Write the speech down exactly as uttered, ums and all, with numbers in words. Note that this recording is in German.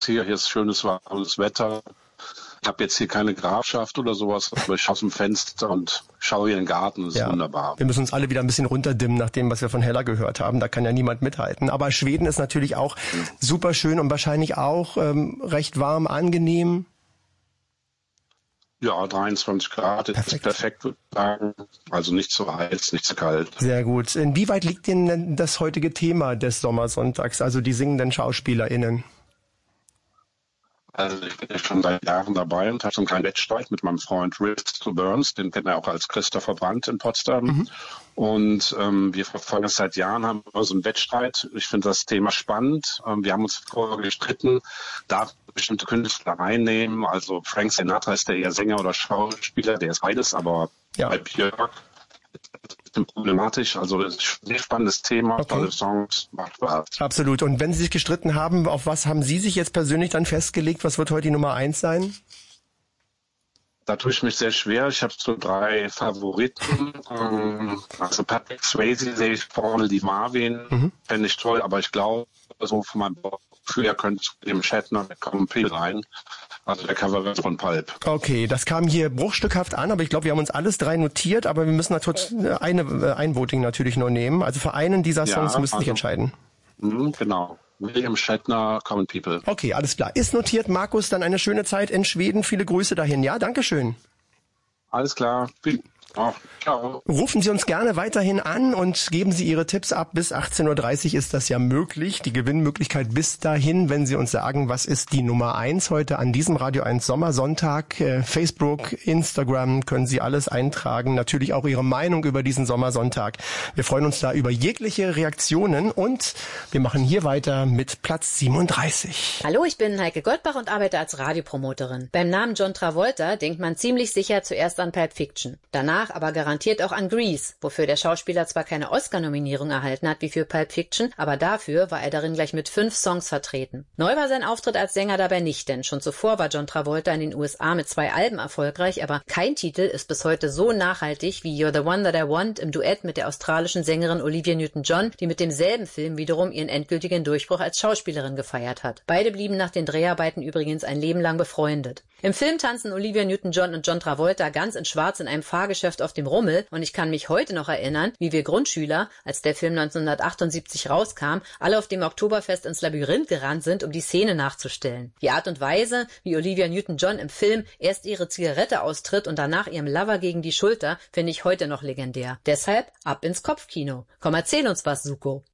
hier, hier ist schönes, warmes Wetter. Ich habe jetzt hier keine Grafschaft oder sowas, aber ich schaue aus dem Fenster und schaue hier in den Garten, das ist ja, wunderbar. Wir müssen uns alle wieder ein bisschen runterdimmen nach dem, was wir von Hella gehört haben. Da kann ja niemand mithalten. Aber Schweden ist natürlich auch ja. super schön und wahrscheinlich auch ähm, recht warm, angenehm. Ja, dreiundzwanzig Grad, perfekt. Ist perfekt, würde ich sagen. Also nicht zu heiß, nicht zu kalt. Sehr gut. Inwieweit liegt Ihnen denn das heutige Thema des Sommersonntags, also die singenden SchauspielerInnen? Also ich bin ja schon seit Jahren dabei und habe so einen kleinen Wettstreit mit meinem Freund Risto Burns, den kennt er auch als Christopher Brandt in Potsdam. Mhm. Und ähm, wir verfolgen das seit Jahren, haben wir so einen Wettstreit. Ich finde das Thema spannend. Ähm, wir haben uns vorher gestritten, darf bestimmte Künstler reinnehmen. Also Frank Sinatra ist der eher Sänger oder Schauspieler, der ist beides, aber ja. bei Björk ist das problematisch. Also das ist ein sehr spannendes Thema, okay. Tolle Songs, macht Spaß. Absolut. Und wenn Sie sich gestritten haben, auf was haben Sie sich jetzt persönlich dann festgelegt? Was wird heute die Nummer eins sein? Da tue ich mich sehr schwer. Ich habe so drei Favoriten. Also Patrick Swayze sehe ich vorne, die Marvin, mhm. fände ich toll, aber ich glaube, so von meinem Bauchgefühl her könnte zu dem Shatner mit Common People rein. Also der Cover von Pulp. Okay, das kam hier bruchstückhaft an, aber ich glaube, wir haben uns alles drei notiert, aber wir müssen natürlich eine ein Voting natürlich nur nehmen. Also für einen dieser Songs ja, müssen also, sich entscheiden. Mh, genau. William Shatner, Common People. Okay, alles klar. Ist notiert. Markus, dann eine schöne Zeit in Schweden. Viele Grüße dahin. Ja, Dankeschön. Alles klar. Oh, ciao. Rufen Sie uns gerne weiterhin an und geben Sie Ihre Tipps ab. Bis achtzehn Uhr dreißig ist das ja möglich. Die Gewinnmöglichkeit bis dahin, wenn Sie uns sagen, was ist die Nummer eins heute an diesem Radio eins Sommersonntag. Äh, Facebook, Instagram können Sie alles eintragen. Natürlich auch Ihre Meinung über diesen Sommersonntag. Wir freuen uns da über jegliche Reaktionen und wir machen hier weiter mit Platz siebenunddreißig. Hallo, ich bin Heike Goldbach und arbeite als Radiopromoterin. Beim Namen John Travolta denkt man ziemlich sicher zuerst an Pulp Fiction. Danach aber garantiert auch an Grease, wofür der Schauspieler zwar keine Oscar-Nominierung erhalten hat wie für Pulp Fiction, aber dafür war er darin gleich mit fünf Songs vertreten. Neu war sein Auftritt als Sänger dabei nicht, denn schon zuvor war John Travolta in den U S A mit zwei Alben erfolgreich, aber kein Titel ist bis heute so nachhaltig wie You're the One That I Want im Duett mit der australischen Sängerin Olivia Newton-John, die mit demselben Film wiederum ihren endgültigen Durchbruch als Schauspielerin gefeiert hat. Beide blieben nach den Dreharbeiten übrigens ein Leben lang befreundet. Im Film tanzen Olivia Newton-John und John Travolta ganz in Schwarz in einem Fahrgeschäft auf dem Rummel und ich kann mich heute noch erinnern, wie wir Grundschüler, als der Film neunzehnhundertachtundsiebzig rauskam, alle auf dem Oktoberfest ins Labyrinth gerannt sind, um die Szene nachzustellen. Die Art und Weise, wie Olivia Newton-John im Film erst ihre Zigarette austritt und danach ihrem Lover gegen die Schulter, finde ich heute noch legendär. Deshalb ab ins Kopfkino. Komm, erzähl uns was, Suko.